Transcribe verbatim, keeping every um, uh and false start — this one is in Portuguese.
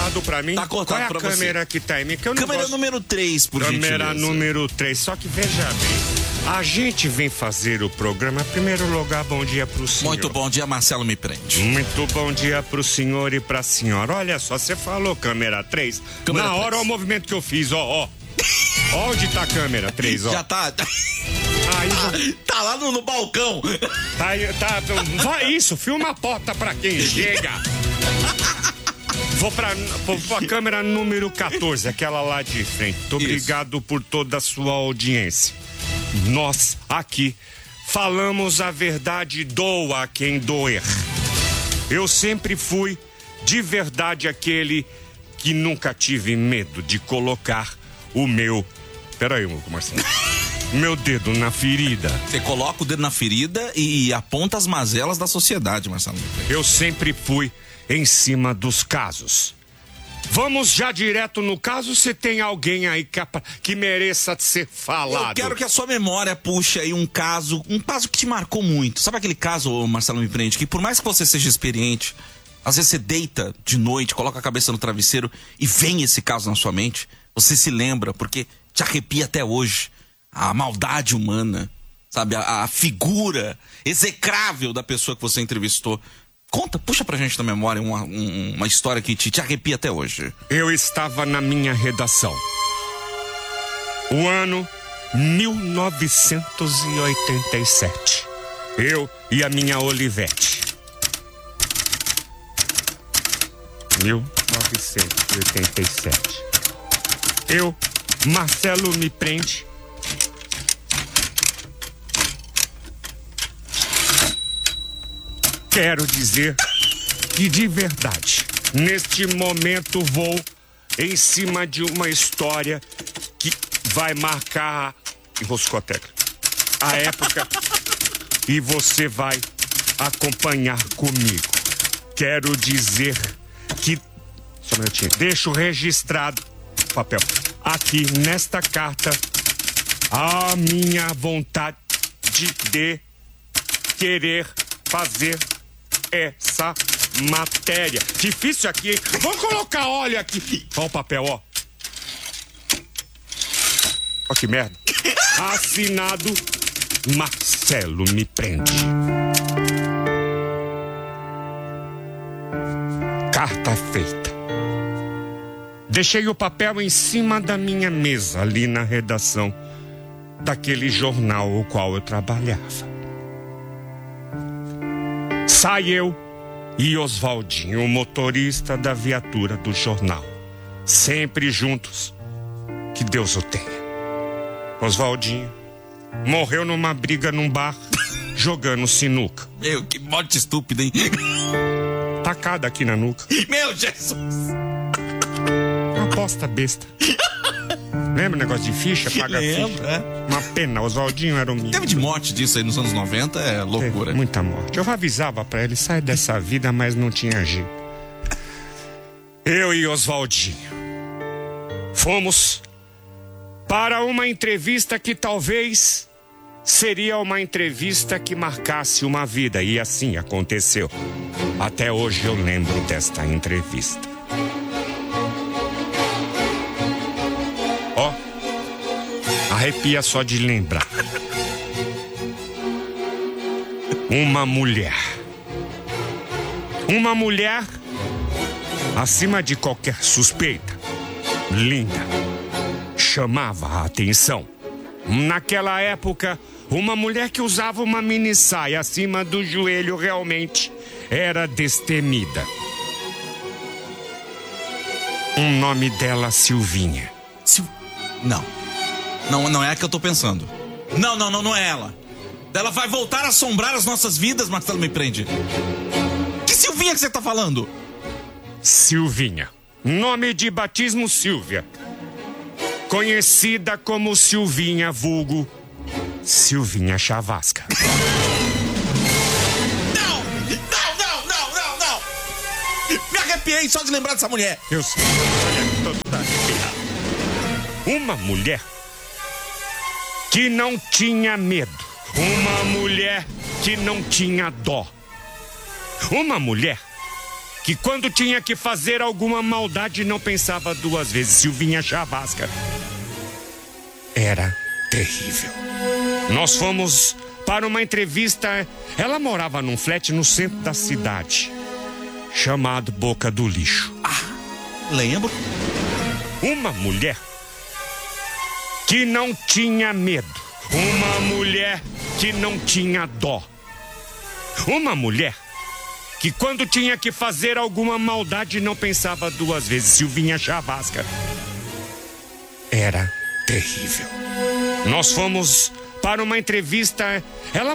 Pra mim? Tá cortado. Qual é a pra câmera você. que tá em mim? Que eu não Câmera gosto... número três, por Câmera gentileza. número três. Só que veja bem, a gente vem fazer o programa. Em primeiro lugar, bom dia pro senhor. Muito bom dia, Marcelo Me Prende. Muito bom dia pro senhor e pra senhora. Olha só, você falou câmera três. Câmera Na hora, três. olha o movimento que eu fiz, ó, ó. Onde tá a câmera três, ó? Já tá. Aí, Tá lá no, no balcão. tá, tá, vai isso, filma a porta pra quem chega. Vou pra, vou pra câmera número quatorze, aquela lá de frente. Muito obrigado por toda a sua audiência. Nós aqui falamos a verdade, doa quem doer. Eu sempre fui de verdade aquele que nunca tive medo de colocar o meu... Peraí, Marcelo. Meu dedo na ferida. Você coloca o dedo na ferida e aponta as mazelas da sociedade, Marcelo. Eu sempre fui em cima dos casos. Vamos já direto no caso, se tem alguém aí que, que mereça ser falado. Eu quero que a sua memória puxe aí um caso, um caso que te marcou muito. Sabe aquele caso, Marcelo Me Prende, que por mais que você seja experiente, às vezes você deita de noite, coloca a cabeça no travesseiro e vem esse caso na sua mente, você se lembra, porque te arrepia até hoje. A maldade humana, sabe? A, a figura execrável da pessoa que você entrevistou. Conta, puxa pra gente na memória uma, um, uma história que te, te arrepia até hoje. Eu estava na minha redação. O ano mil novecentos e oitenta e sete. Eu e a minha Olivete. mil novecentos e oitenta e sete. Eu, Marcelo Me Prende. Quero dizer que de verdade, neste momento vou em cima de uma história que vai marcar, enroscou a tecla, a época, e você vai acompanhar comigo. Quero dizer que, só um minutinho, deixo registrado, papel, aqui nesta carta, a minha vontade de querer fazer essa matéria. Difícil aqui, hein? Vou colocar óleo aqui. Olha o papel, ó. Ó que merda. Assinado Marcelo Me Prende. Carta feita. Deixei o papel em cima da minha mesa, ali na redação daquele jornal o qual eu trabalhava. Sai eu e Oswaldinho, o motorista da viatura do jornal. Sempre juntos. Que Deus o tenha. Oswaldinho morreu numa briga num bar, jogando sinuca. Meu, que morte estúpida, hein? Tacada aqui na nuca. Meu Jesus! Uma aposta besta. Lembra o negócio de ficha? Paga Lembro, ficha. é. Uma pena, Oswaldinho era um mito. Teve de morte disso aí nos anos noventa, é loucura. Teve muita morte. Eu avisava pra ele, sai dessa vida, mas não tinha jeito. Eu e Oswaldinho fomos para uma entrevista que talvez seria uma entrevista que marcasse uma vida. E assim aconteceu. Até hoje eu lembro desta entrevista. Ó, arrepia só de lembrar. Uma mulher. Uma mulher acima de qualquer suspeita. Linda. Chamava a atenção. Naquela época, uma mulher que usava uma mini saia acima do joelho realmente era destemida. O nome dela, Silvinha. Sil... Não. Não, não é a que eu tô pensando. Não, não, não, não é ela. Ela vai voltar a assombrar as nossas vidas, Marcelo Me Prende. Que Silvinha que você tá falando? Silvinha. Nome de batismo Silvia. Conhecida como Silvinha, vulgo Silvinha Chavasca. Não! Não, não, não, não, não! Me arrepiei só de lembrar dessa mulher. Eu sei. Olha, tô toda arrepiada. Uma mulher que não tinha medo. Uma mulher que não tinha dó. Uma mulher que quando tinha que fazer alguma maldade não pensava duas vezes. Silvinha Chavasca. Era terrível. Nós fomos para uma entrevista. Ela morava num flat no centro da cidade, chamado Boca do Lixo. Ah, lembro. Uma mulher que não tinha medo. Uma mulher que não tinha dó. Uma mulher que quando tinha que fazer alguma maldade não pensava duas vezes. Silvinha Chavasca. Era terrível. Nós fomos para uma entrevista. Ela